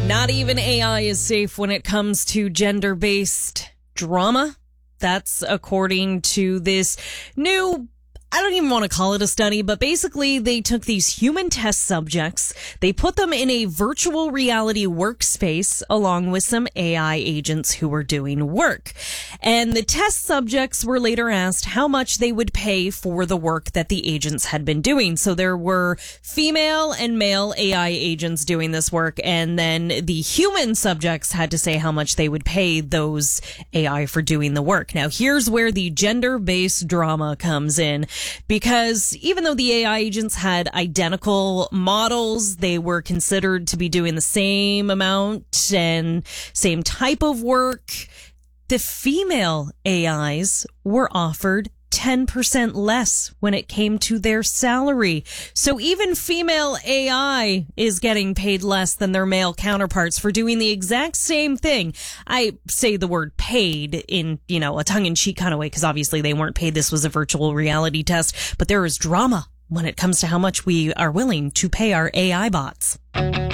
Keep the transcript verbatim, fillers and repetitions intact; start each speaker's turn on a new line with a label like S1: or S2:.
S1: Not even A I is safe when it comes to gender-based drama. That's according to this new, I don't even want to call it a study, but basically they took these human test subjects, they put them in a virtual reality workspace along with some A I agents who were doing work. And the test subjects were later asked how much they would pay for the work that the agents had been doing. So there were female and male A I agents doing this work, and then the human subjects had to say how much they would pay those A I for doing the work. Now, here's where the gender-based drama comes in. Because even though the A I agents had identical models, they were considered to be doing the same amount and same type of work. The female A Is were offered ten percent less when it came to their salary. So even female A I is getting paid less than their male counterparts for doing the exact same thing. I say the word paid in, you know, a tongue-in-cheek kind of way, because obviously they weren't paid. This was a virtual reality test, but there is drama when it comes to how much we are willing to pay our A I bots.